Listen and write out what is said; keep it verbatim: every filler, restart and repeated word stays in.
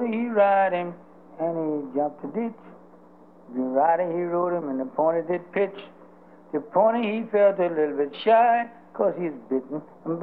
he ride him, and he jumped the ditch. The rider, he rode him, and the pony did pitch. The pony, he felt a little bit shy, 'cause he's bitten